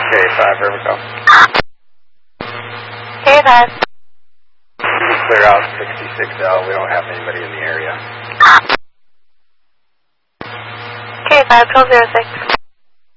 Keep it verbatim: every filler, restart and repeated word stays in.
Okay, five, here we go. Okay, five. Clear out sixty-six L. We don't have anybody in the area. Okay, five, twelve zero six.